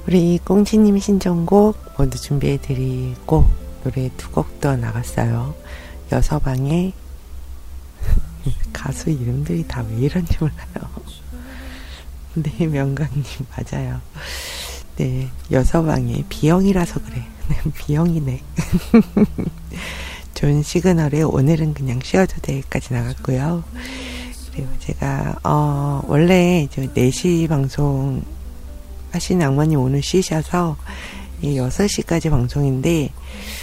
우리 꽁치님 신청곡 모두 준비해드리고 노래 2곡 더 나갔어요. 여서방의 가수 이름들이 다 왜 이런지 몰라요. 네, 명강님 맞아요. 네, 여서방의 비영이라서 그래. 네, 비영이네. 좋은 시그널에 오늘은 그냥 쉬어도 돼까지 나갔고요. 그리고 제가 원래 4시 방송 하신 악마님 오늘 쉬셔서 6시까지 방송인데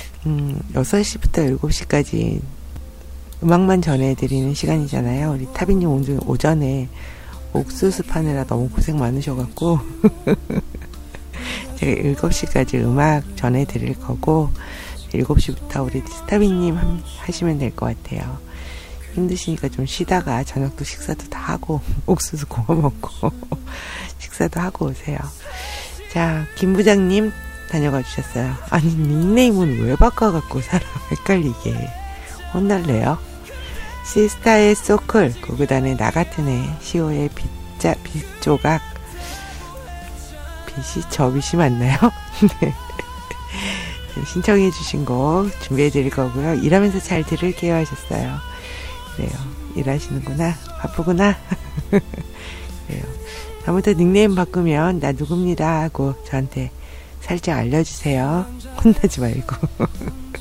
6시부터 7시까지 음악만 전해드리는 시간이잖아요. 우리 타비님 오늘 오전에 옥수수 파느라 너무 고생 많으셔갖고 제가 7시까지 음악 전해드릴 거고 7시부터 우리 타비님 하시면 될 것 같아요. 힘드시니까 좀 쉬다가 저녁도 식사도 다 하고 옥수수 구워 먹고 식사도 하고 오세요. 자, 김 부장님 다녀가 주셨어요. 아니 닉네임은 왜 바꿔갖고 사람 헷갈리게 혼날래요? 시스타의 소클, 구구단의 나같은 애, 시오의 빛조각, 빛이 저 빛이 맞나요? 네. 신청해 주신 곡 준비해 드릴 거고요. 일하면서 잘 들을게요 하셨어요. 그래요. 일하시는구나. 바쁘구나. 그래요. 아무튼 닉네임 바꾸면 나 누굽니다 하고 저한테 살짝 알려주세요. 혼나지 말고.